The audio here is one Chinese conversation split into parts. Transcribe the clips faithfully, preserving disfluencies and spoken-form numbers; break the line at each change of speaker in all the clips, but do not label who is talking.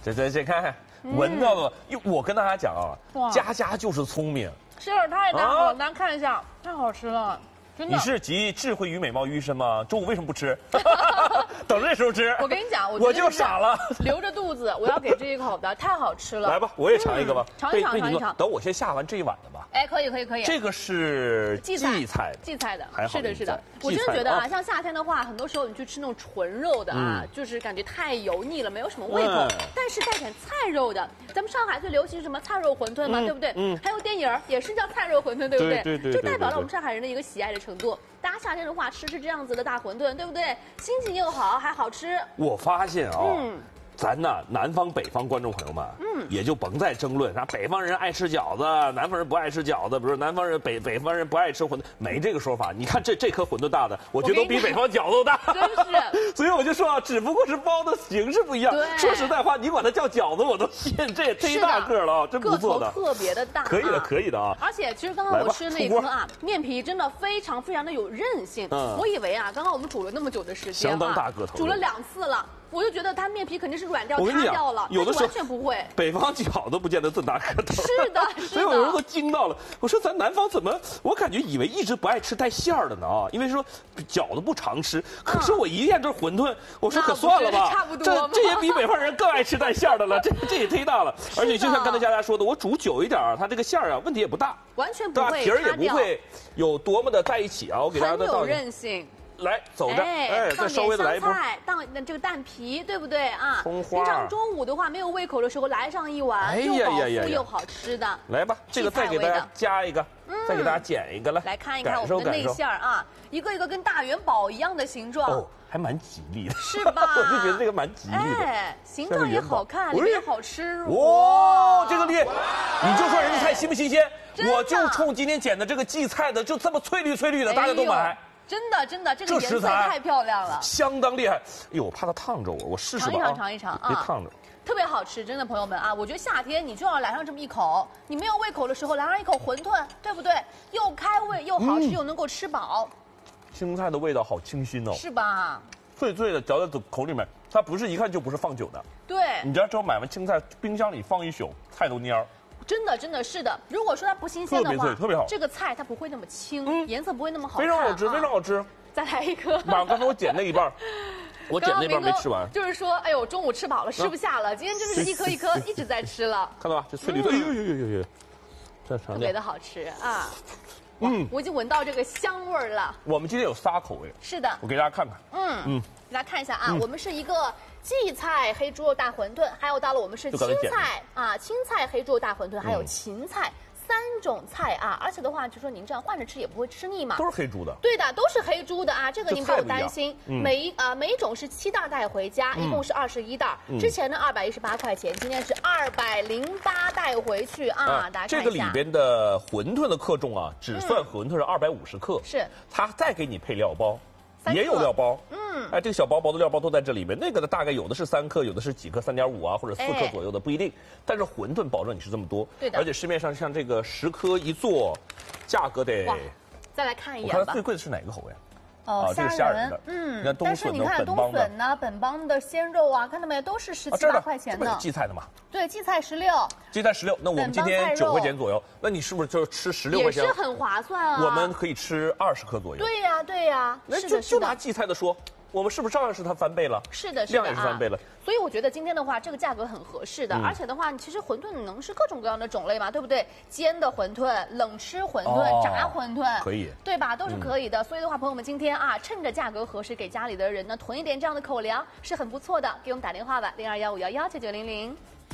这这这看看，闻到了。因为我跟大家讲啊，佳佳就是聪明。
是，太大了，大家看一下，太好吃了。
你是集智慧与美貌于一身吗？中午为什么不吃？等这时候吃。
我跟你讲，我
我就傻了，
留着肚子，我要给这一口的，太好吃了。
来吧，我也尝一个吧，
尝一尝，尝一尝。
等我先下完这一碗的吧。
哎，可以，可以，可以。
这个是荠菜，
荠菜的，
还好。
是的，是的。我真的觉得啊，像夏天的话，很多时候你去吃那种纯肉的啊，就是感觉太油腻了，没有什么胃口。但是带点菜肉的，咱们上海最流行什么菜肉馄饨嘛，对不对？嗯。还有电影也是叫菜肉馄饨，对不对？
对对。
就代表了我们上海人的一个喜爱的程度。大家夏天的话，吃吃这样子的大馄饨，对不对？心情又好，还好吃。
我发现啊，嗯，咱呐，南方北方观众朋友们，嗯，也就甭再争论啥北方人爱吃饺子，南方人不爱吃饺子，比如南方人北北方人不爱吃馄饨，没这个说法。你看这这颗馄饨大的，我觉得都比北方饺子都大，
真是。
所以我就说啊，只不过是包的形式不一样。说实在话，你管它叫饺子，我都信，这也忒大个了啊，真不错的，
特别的大，
可以的，可以的啊。
而且其实刚刚我吃那一颗啊，面皮真的非常非常的有韧性。嗯，我以为啊，刚刚我们煮了那么久的时间，
相当大个头，
煮了两次了。我就觉得它面皮肯定是软掉、塌掉了，
有的时候
完全不会。
北方饺子不见得这么大个头。
是的，是的。
所以有人都惊到了。我说咱南方怎么？我感觉以为一直不爱吃带馅儿的呢啊，因为说饺子不常吃。可是我一见这馄饨，我说可算了吧，
差不多。
这这也比北方人更爱吃带馅儿的了，这这也忒大了。而且就像刚才佳佳说的，我煮久一点啊，它这个馅儿啊问题也不大，
完全不会，
皮儿也不会有多么的在一起啊。我给大家
很有韧性。
来，走着，哎，再稍微的来一波，
当点这个蛋皮，对不对啊？
葱花。
平常中午的话没有胃口的时候，来上一碗，又饱腹又好吃的。
来吧，这个再给大家加一个，再给大家剪一个来，
来看一看我们的内馅儿啊，一个一个跟大元宝一样的形状，
哦，还蛮吉利的，
是吧？
我就觉得这个蛮吉利的，
哎，形状也好看，里面也好吃。
哇，这个厉害！你就说人家菜新不新鲜？我就冲今天剪的这个荠菜的，就这么翠绿翠绿的，大家都买。
真的真的，这个颜色太漂亮了，
相当厉害。哎呦，我怕它烫着我，我试试吧。
尝一尝，尝一尝啊，
别烫着。
特别好吃，真的，朋友们啊，我觉得夏天你就要来上这么一口，你没有胃口的时候来上一口馄饨，对不对？又开胃又好吃，又能够吃饱。
青菜的味道好清新哦，
是吧？
脆脆的，嚼在口里面，它不是一看就不是放久的。
对，
你知道之后买完青菜，冰箱里放一宿，菜都蔫儿。
真的，真的是的。如果说它不新鲜的话，
特别脆，特别好。
这个菜它不会那么青，颜色不会那么好看，
非常好吃，非常好吃。
再来一颗。
妈，刚才我剪那一半，我剪那半没吃完。
就是说，哎呦，中午吃饱了，吃不下了。今天真的是一颗一颗一直在吃了。
看到吧，这脆绿的，哎呦呦呦呦呦，再尝。
特别的好吃啊。嗯，我已经闻到这个香味儿了。
我们今天有仨口味。
是的。
我给大家看看。
嗯嗯，给大家看一下啊，我们是一个荠菜黑猪肉大馄饨，还有到了我们是青菜啊，青菜黑猪肉大馄饨，还有芹菜。三种菜啊，而且的话，就说您这样换着吃也不会吃腻嘛。
都是黑猪的。
对的，都是黑猪的啊，这个您不用担心。每一啊每一种是七袋带回家，一共是二十一袋。之前呢二百一十八块钱，今天是二百零八带回去啊，大家看一下。
这个里边的馄饨的克重啊，只算馄饨是二百五十克。
是。
它再给你配料包。也有料包，嗯，哎，这个小薄薄的料包都在这里面。那个的大概有的是三克，有的是几克，三点五啊，或者四克左右的，不一定。但是馄饨保证你是这么多，
对的。
而且市面上像这个十颗一做，价格得。
再来看一眼吧。
我看它最贵的是哪个口味？
哦，
这是虾仁的，
嗯，但是你看冬笋呢，本帮的鲜肉啊，看到没，都是十七八块钱的。
荠菜的嘛。
对，荠菜十六。
荠菜十六，那我们今天九块钱左右，那你是不是就吃十六块钱？
也是很划算啊。
我们可以吃二十克左右。
对呀，对呀，
那就就拿荠菜的说。我们是不是照样是它翻倍了？
是的，是
的，量也是翻倍了。
所以我觉得今天的话，这个价格很合适的，而且的话，其实馄饨能是各种各样的种类嘛，对不对？煎的馄饨、冷吃馄饨、炸馄饨，
可以，
对吧？都是可以的。所以的话，朋友们今天啊，趁着价格合适，给家里的人呢囤一点这样的口粮是很不错的。给我们打电话吧，零二幺五幺幺九九零零。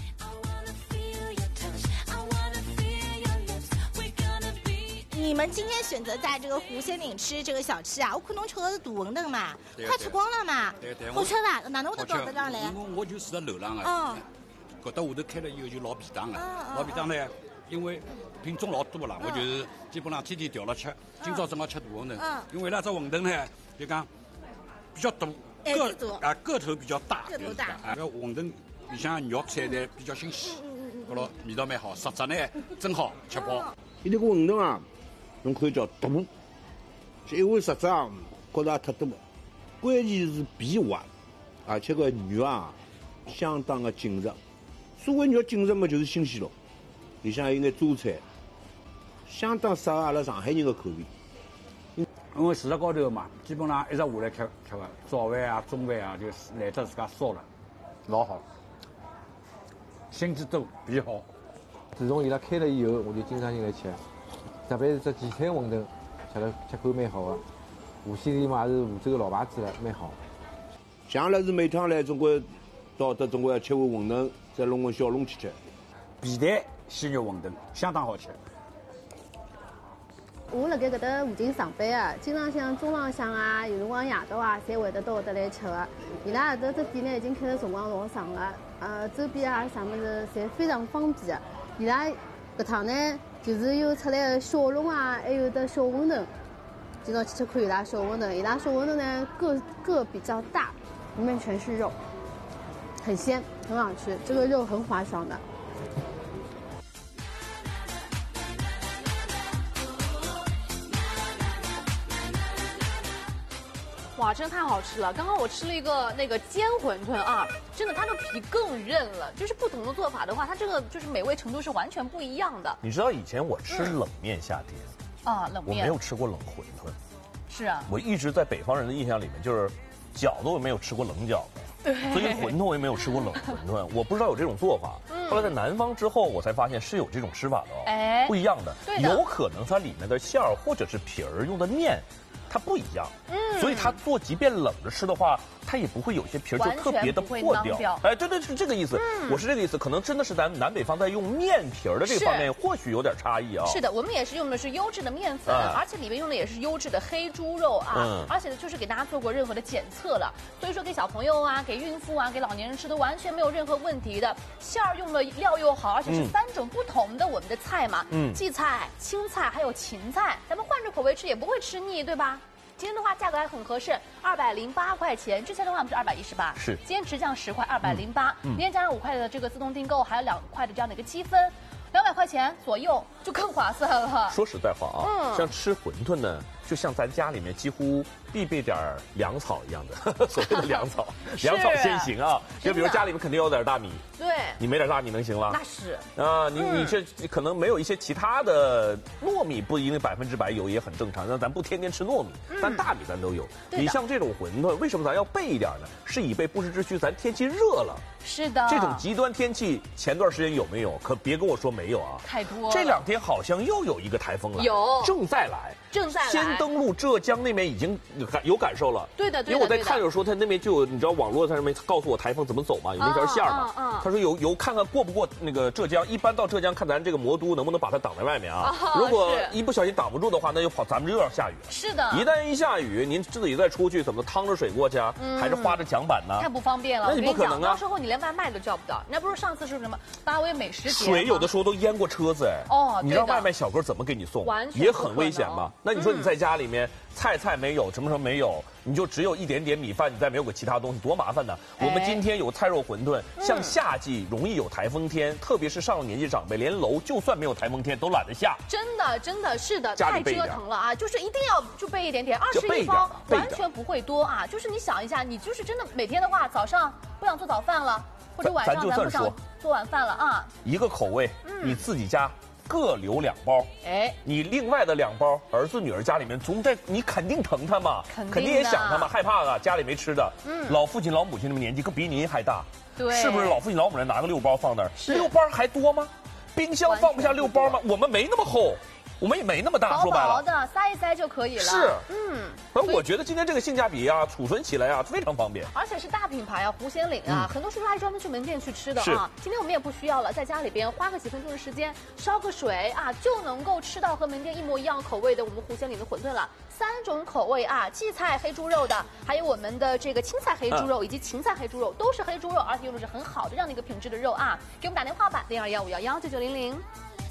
你们今天选择在这个湖山顶吃这个小吃啊？我看侬吃的是大馄饨嘛，快吃光了嘛。
对对。
好吃伐？哪能会得到得上来？
我我就住在楼上
啊。
搿搭下头开了以后就老便当了。老便当呢，因为品种老多了，我就是基本上天天调了吃。今朝正好吃大馄饨。嗯。因为那只馄饨呢，就讲比较大，个啊个头比较大。
个头大。
啊，搿馄饨里向肉菜呢比较新鲜，搿咯味道蛮好，实质呢真好吃饱。
伊这个馄饨啊。侬可以叫大，一碗实质啊，觉着也太多了。关键是皮滑，而且个肉啊相当的紧实， 所谓肉精神嘛，就是新鲜咯。里向有眼榨菜，相当适合阿拉上海人的口味。
因为市场高头嘛，基本上一直下来吃吃个早饭啊、中饭啊，就来得自家烧了，老好，心情都比好。
自从伊拉开了以后，我就经常性来吃，特别是这荠菜馄饨，吃了吃口蛮好的。无锡里嘛也是湖州的老牌子了，蛮好。
像阿拉是每趟来总归到得总归要吃碗馄饨，再弄碗小笼去吃。
皮蛋鲜肉馄饨相当好吃。
我辣盖搿搭附近上班啊，经常像中浪向啊，有辰光夜到啊，侪会得到搿搭来吃个。伊拉搿搭这店呢已经开了辰光老长了，呃，周边啊啥物事侪非常方便。伊拉搿趟呢就是有出来的小笼啊，还有的小馄饨。经常去吃看伊拉小馄饨，伊拉小馄饨呢个个比较大，里面全是肉，很鲜，很好吃，这个肉很滑爽的。
哇，真的太好吃了！刚刚我吃了一个那个煎馄饨啊，真的它的皮更韧了。就是不同的做法的话，它这个就是美味程度是完全不一样的。
你知道以前我吃冷面下碟。嗯
啊，冷面
我没有吃过冷馄饨，
是啊，
我一直在北方人的印象里面，就是饺子我没有吃过冷饺子，
对，
所以馄饨我也没有吃过冷馄饨，我不知道有这种做法。嗯、后来在南方之后，我才发现是有这种吃法的哦，
哎，
不一样的，
对的，
有可能它里面的馅儿或者是皮儿用的面，它不一样，嗯，所以它做即便冷着吃的话，它也不会有些皮儿就特别的破掉。哎，对对，是这个意思，嗯、我是这个意思，可能真的是咱南北方在用面皮儿的这个方面或许有点差异啊。
是的，我们也是用的是优质的面粉，嗯、而且里面用的也是优质的黑猪肉啊，嗯、而且呢就是给大家做过任何的检测了，所以说给小朋友啊、给孕妇啊、给老年人吃都完全没有任何问题的。馅儿用的料又好，而且是三种不同的我们的菜嘛，嗯，荠菜、青菜还有芹菜，咱们换着口味吃也不会吃腻，对吧？今天的话价格还很合适，二百零八块钱。之前的话我们是二百一十八，
是。
今天直降十块，二百零八。明天加上五块的这个自动订购，还有两块的这样的一个积分，两百块钱左右就更划算了。
说实在话啊，嗯、像吃馄饨呢，就像咱家里面几乎必备点粮草一样的，所谓的粮草，粮草先行啊。就比如家里面肯定有点大米，
对，
你没点大米能行了？
那是
啊，你你这可能没有一些其他的糯米，不一定百分之百有也很正常。那咱不天天吃糯米，但大米咱都有。你像这种馄饨，为什么咱要备一点呢？是以备不时之需。咱天气热了，
是的，
这种极端天气前段时间有没有？可别跟我说没有啊，
太多。
这两天好像又有一个台风了，
有
正在来。
正在来
先登陆浙江那边已经有感有感受了，
对的，对的。
因为我在看的时候，他那边就有，你知道网络上面告诉我台风怎么走嘛，有那条线嘛。
嗯嗯、
他说有有看看过不过那个浙江，一般到浙江看咱这个魔都能不能把它挡在外面啊？哦、如果一不小心挡不住的话，那就跑咱们就要下雨了。
是的，
一旦一下雨，您自己再出去怎么趟着水过去啊？嗯、还是划着桨板呢？
太不方便了。
那你不可能啊！
到时候你连外卖都叫不到。人家不是上次是什么大威美食节？
水有的时候都淹过车子哎。哦，你让外卖小哥怎么给你送？
完全
也很危险嘛。那你说你在家里面。嗯菜菜没有，什么什么没有，你就只有一点点米饭，你再没有个其他东西，多麻烦呢。哎、我们今天有菜肉馄饨，嗯、像夏季容易有台风天，特别是上了年纪长辈，连楼就算没有台风天都懒得下。
真的，真的是的，太折腾了啊！就是一定要就备一点点，二十一方完全不会多啊。就是你想一下，你就是真的每天的话，早上不想做早饭了，或者晚上咱不想做晚饭了啊，
一个口味，嗯、你自己家。各留两包，哎，你另外的两包，儿子女儿家里面总得你肯定疼他嘛，
肯定
肯定也想他嘛，害怕啊，家里没吃的，嗯，老父亲老母亲那么年纪，可比您还大，
对，
是不是老父亲老母亲拿个六包放那儿，六包还多吗？冰箱放不下六包吗？我们没那么厚。我们也没那么大，说白了，
薄薄的塞一塞就可以了。
是，嗯，反正我觉得今天这个性价比啊，储存起来啊非常方便，
而且是大品牌啊，胡先岭啊，嗯、很多叔叔阿姨专门去门店去吃的啊。今天我们也不需要了，在家里边花个几分钟的时间，烧个水啊，就能够吃到和门店一模一样口味的我们胡先岭的馄饨了。三种口味啊，荠菜黑猪肉的，还有我们的这个青菜黑猪肉、嗯、以及芹菜黑猪肉，都是黑猪肉，而且用的是很好的这样的一个品质的肉啊。给我们打电话吧，零二幺五幺幺九九零零。